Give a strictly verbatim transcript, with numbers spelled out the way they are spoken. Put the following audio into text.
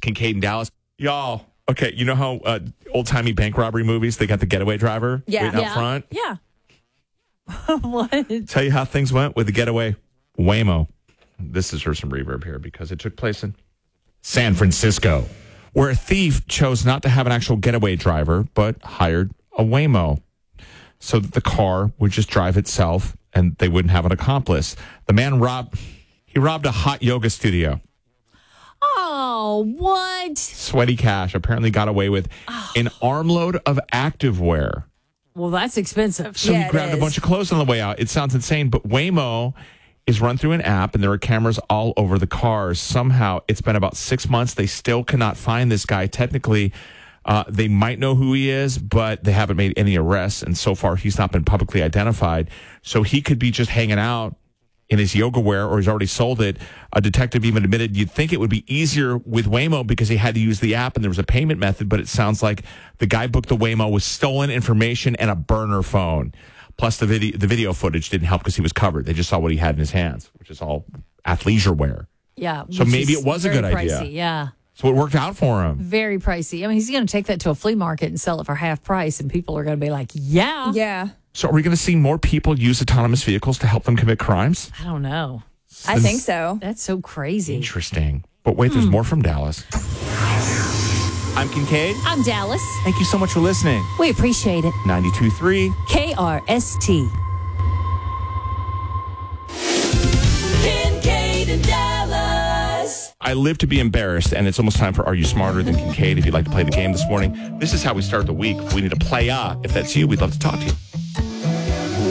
Kincaid and Dallas. Y'all, okay, you know how uh, old-timey bank robbery movies, they got the getaway driver Yeah. waiting Yeah. out front? Yeah. What? Tell you how things went with the getaway Waymo. This is for some reverb here because it took place in San Francisco, where a thief chose not to have an actual getaway driver, but hired a Waymo so that the car would just drive itself and they wouldn't have an accomplice. The man robbed, he robbed a hot yoga studio. Oh, what? Sweaty cash, apparently got away with an armload of activewear. Well, that's expensive. So Yeah, he it grabbed a is. bunch of clothes on the way out. It sounds insane, but Waymo is run through an app, and there are cameras all over the cars. Somehow, it's been about six months. They still cannot find this guy. Technically, uh, they might know who he is, but they haven't made any arrests, and so far, he's not been publicly identified. So he could be just hanging out in his yoga wear, or he's already sold it. A detective even admitted you'd think it would be easier with Waymo because he had to use the app and there was a payment method, but it sounds like the guy booked the Waymo with stolen information and a burner phone. Plus, the video the video footage didn't help because he was covered. They just saw what he had in his hands, which is all athleisure wear. Yeah. So which maybe is it was a very good pricey, idea. Yeah. So it worked out for him. Very pricey. I mean, he's going to take that to a flea market and sell it for half price, and people are going to be like, yeah. Yeah. So are we going to see more people use autonomous vehicles to help them commit crimes? I don't know. I think so. That's so crazy. Interesting. But wait, there's more from Dallas. I'm Kincaid. I'm Dallas. Thank you so much for listening. We appreciate it. ninety-two point three. K R S T. Kincaid and Dallas. I live to be embarrassed, and it's almost time for Are You Smarter Than Kincaid? If you'd like to play the game this morning, this is how we start the week. We need a play-a. If that's you, we'd love to talk to you.